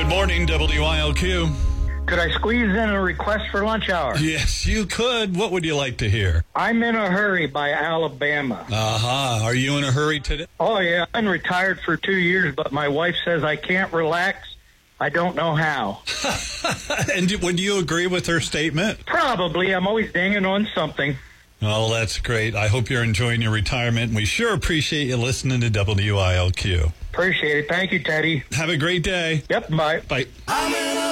Good morning, WILQ. Could I squeeze in a request for lunch hour? Yes, you could. What would you like to hear? I'm in a Hurry by Alabama. Are you in a hurry today? Oh, yeah. I've been retired for 2 years, but my wife says I can't relax. I don't know how. And would you agree with her statement? Probably. I'm always dinging on something. Oh, that's great. I hope you're enjoying your retirement. We sure appreciate you listening to WILQ. Appreciate it. Thank you, Teddy. Have a great day. Yep, bye. Bye.